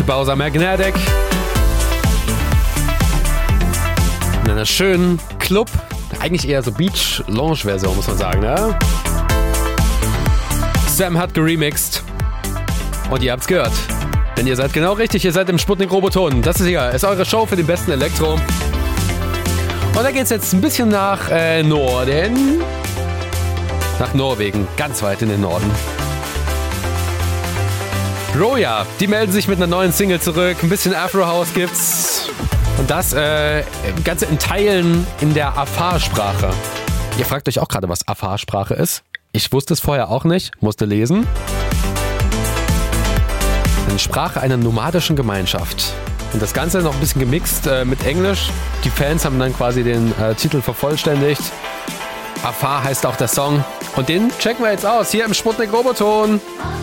Bowser Magnetic. In einer schönen Club, eigentlich eher so Beach-Lounge-Version, muss man sagen, ne? Sam hat geremixed. Und ihr habt's gehört. Denn ihr seid genau richtig, ihr seid im Sputnik Roboton. Das ist hier, ist eure Show für den besten Elektro. Und da geht's jetzt ein bisschen nach Norden. Nach Norwegen, ganz weit in den Norden. Roja, die melden sich mit einer neuen Single zurück. Ein bisschen Afro-House gibt's. Und das Ganze in Teilen in der Afar-Sprache. Ihr fragt euch auch gerade, was Afar-Sprache ist. Ich wusste es vorher auch nicht, musste lesen. Eine Sprache einer nomadischen Gemeinschaft. Und das Ganze noch ein bisschen gemixt mit Englisch. Die Fans haben dann quasi den Titel vervollständigt. Afar heißt auch der Song. Und den checken wir jetzt aus, hier im Sputnik Roboton.